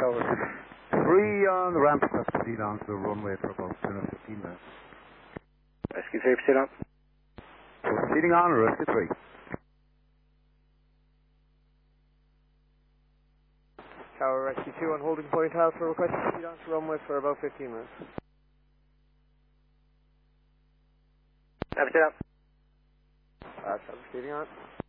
Tower 3 on the ramp, let's proceed on to the runway for about 10 or 15 minutes. Rescue 3, proceed on. We're proceeding on, Rescue 3. Tower Rescue 2 on holding point Alpha, request to proceed on to runway for about 15 minutes. Proceed on. Tower proceeding on.